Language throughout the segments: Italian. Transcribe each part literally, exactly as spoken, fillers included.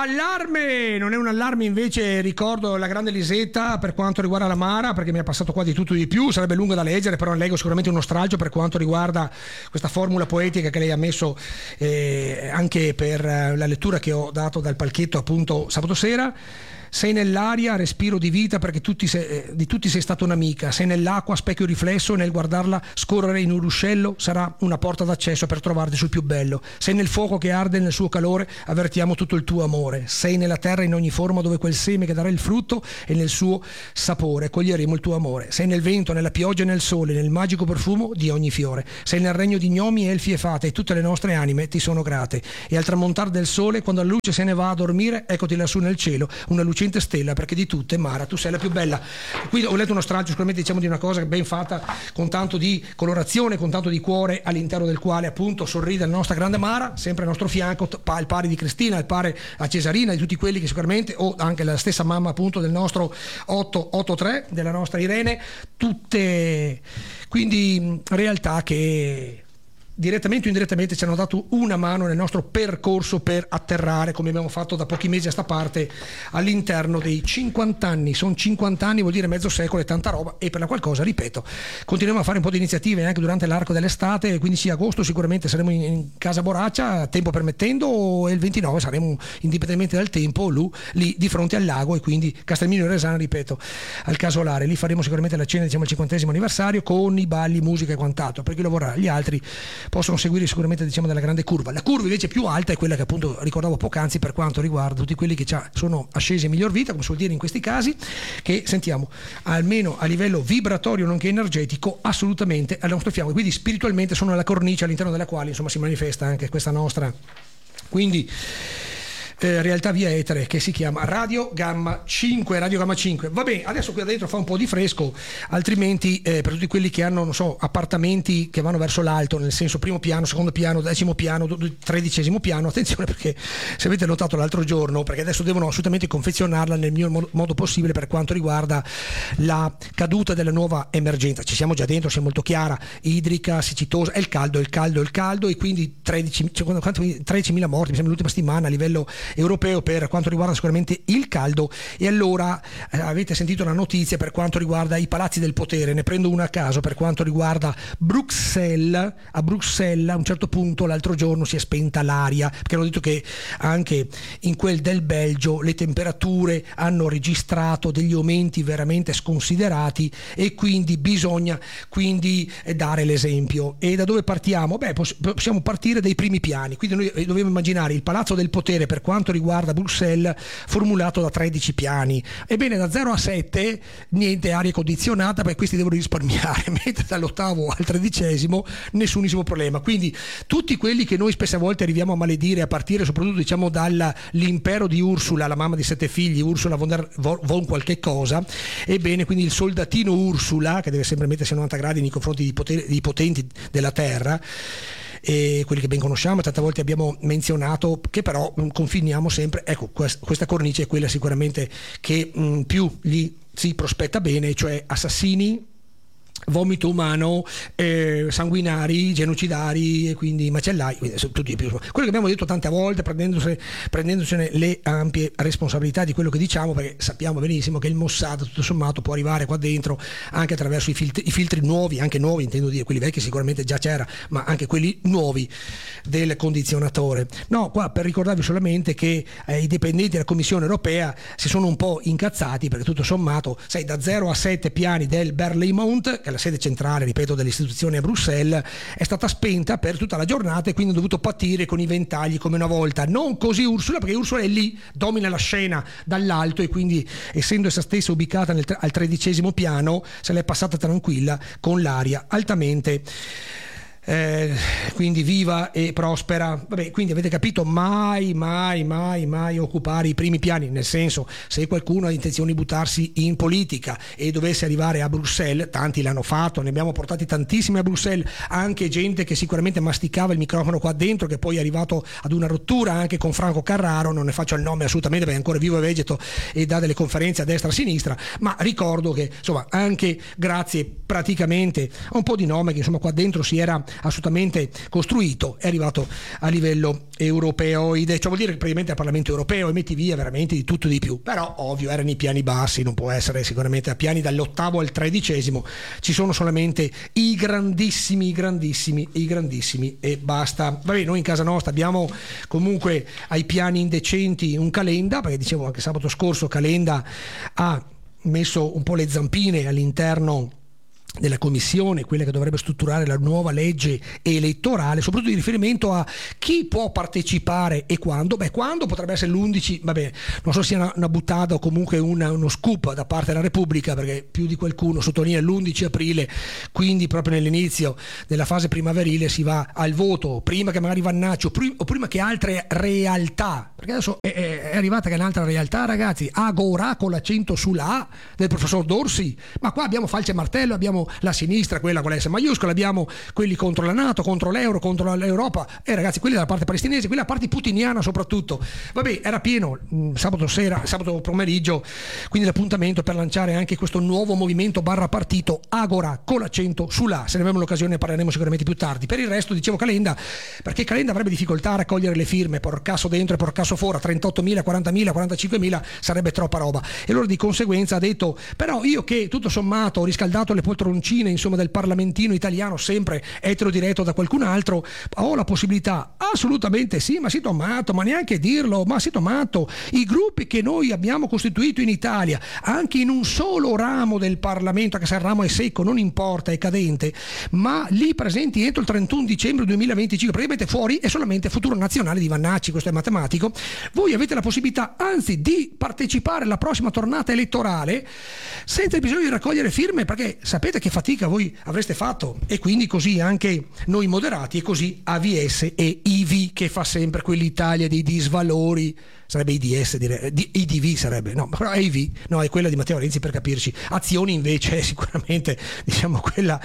Allarme! Non è un allarme, invece ricordo la grande Lisetta per quanto riguarda la Mara, perché mi è passato qua di tutto di più, sarebbe lungo da leggere, però leggo sicuramente uno stralcio per quanto riguarda questa formula poetica che lei ha messo eh, anche per la lettura che ho dato dal palchetto appunto sabato sera. Sei nell'aria, respiro di vita, perché tutti sei, eh, di tutti sei stata un'amica. Sei nell'acqua, specchio riflesso, nel guardarla scorrere in un ruscello sarà una porta d'accesso per trovarti sul più bello. Sei nel fuoco che arde nel suo calore, avvertiamo tutto il tuo amore. Sei nella terra in ogni forma dove quel seme che darà il frutto e nel suo sapore coglieremo il tuo amore. Sei nel vento, nella pioggia e nel sole, nel magico profumo di ogni fiore. Sei nel regno di gnomi, elfi e fate, e tutte le nostre anime ti sono grate. E al tramontare del sole, quando la luce se ne va a dormire, eccoti lassù nel cielo, una luce stella, perché di tutte Mara tu sei la più bella. Qui ho letto uno stralcio sicuramente, diciamo, di una cosa ben fatta, con tanto di colorazione, con tanto di cuore, all'interno del quale appunto sorride la nostra grande Mara, sempre al nostro fianco, al pari di Cristina, al pari a Cesarina, di tutti quelli che sicuramente, o anche la stessa mamma appunto del nostro otto otto tre, della nostra Irene, tutte quindi realtà che direttamente o indirettamente ci hanno dato una mano nel nostro percorso per atterrare, come abbiamo fatto da pochi mesi a sta parte, all'interno dei cinquanta anni. Sono cinquanta anni, vuol dire mezzo secolo e tanta roba, e per la qualcosa, ripeto, continuiamo a fare un po' di iniziative anche durante l'arco dell'estate. quindici agosto sicuramente saremo in, in Casa Boraccia, tempo permettendo, e il ventinove saremo, indipendentemente dal tempo, lì, lì di fronte al lago, e quindi Castelmino e Resana, ripeto, al Casolare. Lì faremo sicuramente la cena, diciamo, al cinquantesimo anniversario, con i balli, musica e quant'altro, per chi lo vorrà. Gli altri possono seguire sicuramente, diciamo, della grande curva. La curva invece più alta è quella che appunto ricordavo poc'anzi per quanto riguarda tutti quelli che già sono ascesi a miglior vita, come si vuol dire in questi casi, che sentiamo almeno a livello vibratorio nonché energetico assolutamente al nostro fianco, quindi spiritualmente sono la cornice all'interno della quale insomma si manifesta anche questa nostra quindi Eh, realtà via etere, che si chiama Radio Gamma cinque. Radio Gamma cinque. Va bene, adesso qui dentro fa un po' di fresco, altrimenti eh, per tutti quelli che hanno, non so, appartamenti che vanno verso l'alto, nel senso primo piano, secondo piano, decimo piano, tredicesimo piano, attenzione, perché se avete notato l'altro giorno, perché adesso devono assolutamente confezionarla nel miglior modo possibile per quanto riguarda la caduta della nuova emergenza. Ci siamo già dentro, sia molto chiara, idrica, siccitosa, è il caldo, è il caldo, è il caldo, e quindi tredici, tredicimila morti, mi sembra l'ultima settimana a livello europeo per quanto riguarda sicuramente il caldo. E allora eh, avete sentito la notizia per quanto riguarda i palazzi del potere, ne prendo una a caso per quanto riguarda Bruxelles. A Bruxelles a un certo punto l'altro giorno si è spenta l'aria, perché hanno detto che anche in quel del Belgio le temperature hanno registrato degli aumenti veramente sconsiderati, e quindi bisogna quindi dare l'esempio. E da dove partiamo? Beh, possiamo partire dai primi piani, quindi noi dobbiamo immaginare il palazzo del potere per quanto riguarda Bruxelles formulato da tredici piani. Ebbene, da zero a sette niente aria condizionata, perché questi devono risparmiare, mentre dall'ottavo al tredicesimo nessunissimo problema. Quindi tutti quelli che noi spesse volte arriviamo a maledire, a partire soprattutto, diciamo, dall'impero di Ursula, la mamma di sette figli, Ursula von, der, von qualche cosa, ebbene, quindi il soldatino Ursula, che deve sempre mettersi a novanta gradi nei confronti di, potere, di potenti della terra, e quelli che ben conosciamo, tante volte abbiamo menzionato, che però mh, confiniamo sempre. Ecco, quest- questa cornice è quella sicuramente che mh, più gli si prospetta bene, cioè assassini, vomito umano, eh, sanguinari, genocidari, e quindi macellai, quindi tutti più. Quello che abbiamo detto tante volte, prendendosene, prendendosene le ampie responsabilità di quello che diciamo, perché sappiamo benissimo che il Mossad tutto sommato può arrivare qua dentro anche attraverso i filtri, i filtri nuovi, anche nuovi intendo dire, quelli vecchi sicuramente già c'era, ma anche quelli nuovi del condizionatore. No, qua per ricordarvi solamente che eh, i dipendenti della Commissione Europea si sono un po' incazzati, perché tutto sommato, sai, da zero a sette piani del Berlaymont, che la sede centrale, ripeto, dell'istituzione a Bruxelles, è stata spenta per tutta la giornata, e quindi ha dovuto patire con i ventagli come una volta. Non così Ursula, perché Ursula è lì, domina la scena dall'alto, e quindi, essendo essa stessa ubicata nel, al tredicesimo piano, se l'è passata tranquilla con l'aria altamente Eh, quindi viva e prospera. Vabbè, quindi avete capito, mai mai mai mai occupare i primi piani, nel senso, se qualcuno ha intenzione di buttarsi in politica e dovesse arrivare a Bruxelles, tanti l'hanno fatto, ne abbiamo portati tantissimi a Bruxelles, anche gente che sicuramente masticava il microfono qua dentro, che poi è arrivato ad una rottura anche con Franco Carraro, non ne faccio il nome assolutamente perché è ancora vivo e vegeto e dà delle conferenze a destra e a sinistra, ma ricordo che insomma anche grazie praticamente a un po' di nome che insomma qua dentro si era assolutamente costruito, è arrivato a livello europeo, cioè vuol dire che praticamente al Parlamento europeo e metti via veramente di tutto e di più, però ovvio erano i piani bassi, non può essere sicuramente a piani dall'ottavo al tredicesimo, ci sono solamente i grandissimi, i grandissimi, i grandissimi e basta. Vabbè, noi in casa nostra abbiamo comunque ai piani indecenti un Calenda, perché dicevo anche sabato scorso Calenda ha messo un po' le zampine all'interno della commissione, quella che dovrebbe strutturare la nuova legge elettorale, soprattutto di riferimento a chi può partecipare e quando. Beh, quando potrebbe essere l'undici, vabbè, non so se sia una, una buttata o comunque una, uno scoop da parte della Repubblica, perché più di qualcuno sottolinea l'undici aprile, quindi proprio nell'inizio della fase primaverile si va al voto, prima che magari Vannacci o, prim- o prima che altre realtà, perché adesso è, è, è arrivata che è un'altra realtà, ragazzi, Agora con l'accento sulla A del professor Dorsi, ma qua abbiamo falce e martello, abbiamo la sinistra, quella con la S maiuscola, abbiamo quelli contro la NATO, contro l'euro, contro l'Europa, e eh, ragazzi, quelli dalla parte palestinese, quella parte putiniana soprattutto. Vabbè, era pieno mh, sabato sera, sabato pomeriggio, quindi l'appuntamento per lanciare anche questo nuovo movimento barra partito Agora con l'accento sulla. Se ne avremo l'occasione ne parleremo sicuramente più tardi. Per il resto dicevo Calenda, perché Calenda avrebbe difficoltà a raccogliere le firme, porcasso dentro e porcasso fuori, trentottomila, quarantamila, quarantacinquemila sarebbe troppa roba, e allora di conseguenza ha detto però io che tutto sommato ho riscaldato le poltroncine insomma del parlamentino italiano sempre etero diretto da qualcun altro, ho la possibilità, assolutamente sì, ma si tomato, ma neanche dirlo, ma si tomato, i gruppi che noi abbiamo costituito in Italia anche in un solo ramo del Parlamento, che se il ramo è secco non importa, è cadente, ma lì presenti entro il trentuno dicembre duemilaventicinque, praticamente fuori è solamente Futuro Nazionale di Vannacci, questo è matematico, voi avete la possibilità anzi di partecipare alla prossima tornata elettorale senza bisogno di raccogliere firme, perché sapete che fatica voi avreste fatto, e quindi così anche noi moderati, e così A V S e I V che fa sempre quell'Italia dei disvalori, sarebbe I D S, direi, I D V sarebbe, no, però è I V, no, è quella di Matteo Renzi per capirci. Azioni invece è sicuramente, diciamo, quella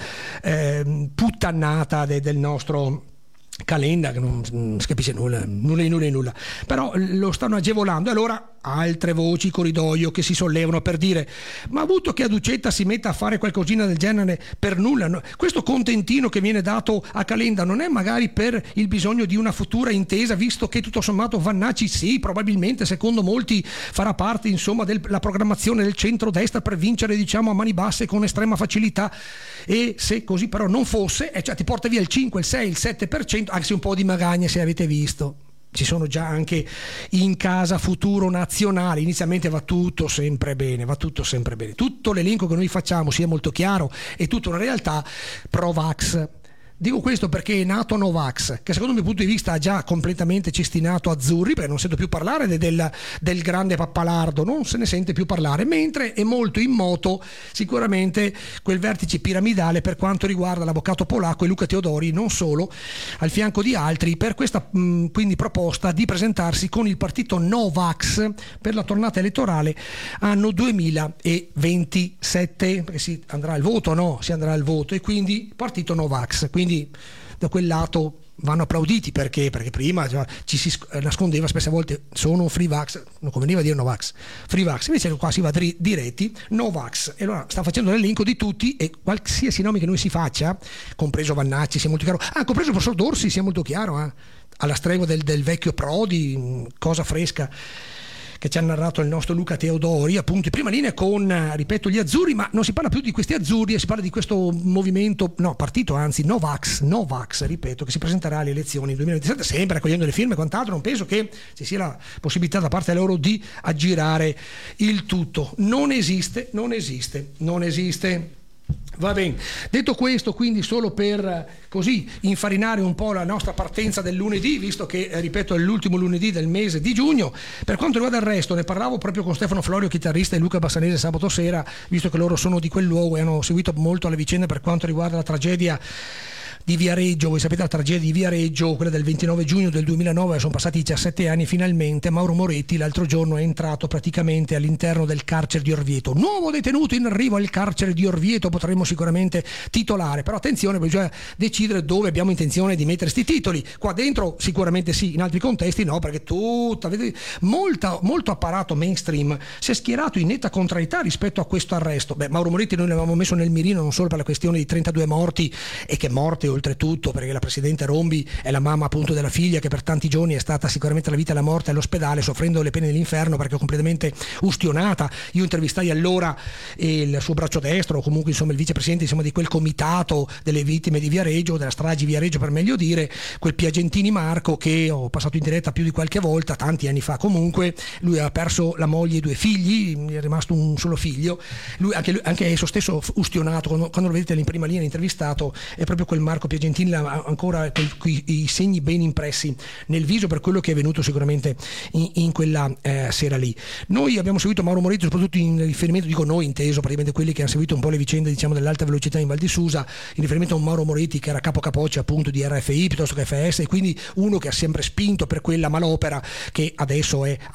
eh, puttannata de, del nostro Calenda, che non, non si capisce nulla, nulla di nulla di nulla, però lo stanno agevolando. E allora altre voci corridoio che si sollevano per dire ma avuto che Aducetta si metta a fare qualcosina del genere per nulla, no? Questo contentino che viene dato a Calenda non è magari per il bisogno di una futura intesa, visto che tutto sommato Vannacci sì, probabilmente secondo molti farà parte insomma della programmazione del centrodestra per vincere diciamo a mani basse con estrema facilità, e se così però non fosse, eh, cioè ti porta via il cinque, il sei, il sette per cento, anche se un po' di magagne se avete visto. Ci sono già anche in casa Futuro Nazionale, inizialmente va tutto sempre bene, va tutto sempre bene, tutto l'elenco che noi facciamo sia molto chiaro, è tutta una realtà pro-vax. Dico questo perché è nato Novax, che secondo il mio punto di vista ha già completamente cestinato Azzurri, perché non sento più parlare de, del, del grande pappalardo, non se ne sente più parlare, mentre è molto in moto sicuramente quel vertice piramidale per quanto riguarda l'avvocato polacco e Luca Teodori, non solo, al fianco di altri, per questa mh, quindi proposta di presentarsi con il partito Novax per la tornata elettorale anno duemilaventisette, perché si andrà al voto, no? Si andrà al voto, e quindi partito Novax, quindi da quel lato vanno applauditi, perché perché prima cioè, ci si nascondeva spesse volte sono free vax, non conveniva dire Novax, free vax, invece qua si va dri- diretti Novax, e allora sta facendo l'elenco di tutti, e qualsiasi nome che noi si faccia, compreso Vannacci sia molto chiaro, ah compreso il professor Dorsi sia molto chiaro, eh? Alla stregua del, del vecchio Prodi, cosa fresca che ci ha narrato il nostro Luca Teodori, appunto in prima linea con, ripeto, gli azzurri, ma non si parla più di questi azzurri, si parla di questo movimento, no, partito anzi, Novax, Novax, ripeto, che si presenterà alle elezioni duemilaventisette, sempre raccogliendo le firme e quant'altro. Non penso che ci sia la possibilità da parte loro di aggirare il tutto. Non esiste, non esiste, non esiste. Va bene, detto questo, quindi solo per così infarinare un po' la nostra partenza del lunedì, visto che eh, ripeto è l'ultimo lunedì del mese di giugno. Per quanto riguarda il resto, ne parlavo proprio con Stefano Florio, chitarrista, e Luca Bassanese sabato sera, visto che loro sono di quel luogo e hanno seguito molto la vicenda per quanto riguarda la tragedia di Viareggio. Voi sapete la tragedia di Viareggio, quella del ventinove giugno del duemilanove, sono passati diciassette anni, finalmente Mauro Moretti l'altro giorno è entrato praticamente all'interno del carcere di Orvieto, nuovo detenuto in arrivo al carcere di Orvieto, potremmo sicuramente titolare, però attenzione, bisogna decidere dove abbiamo intenzione di mettere sti titoli. Qua dentro sicuramente sì, in altri contesti no, perché tutta, vedete, molta, molto apparato mainstream si è schierato in netta contrarietà rispetto a questo arresto. Beh, Mauro Moretti noi l'avevamo messo nel mirino non solo per la questione di trentadue morti, e che morte oltretutto, perché la presidente Rombi è la mamma appunto della figlia che per tanti giorni è stata sicuramente alla vita e alla morte all'ospedale soffrendo le pene dell'inferno perché è completamente ustionata. Io intervistai allora il suo braccio destro, o comunque insomma il vicepresidente insomma, di quel comitato delle vittime di Viareggio, della strage di Viareggio per meglio dire, quel Piagentini Marco che ho passato in diretta più di qualche volta, tanti anni fa comunque. Lui ha perso la moglie e due figli, è rimasto un solo figlio, lui, anche, lui, anche esso stesso ustionato, quando, quando lo vedete in prima linea intervistato, è proprio quel Marco Piagentini, ha ancora quel, quei, i segni ben impressi nel viso per quello che è venuto sicuramente in, in quella eh, sera lì. Noi abbiamo seguito Mauro Moretti soprattutto in riferimento, dico noi inteso praticamente quelli che hanno seguito un po' le vicende diciamo dell'alta velocità in Val di Susa, in riferimento a un Mauro Moretti che era capo capoccia appunto di R F I piuttosto che F S, e quindi uno che ha sempre spinto per quella malopera che adesso è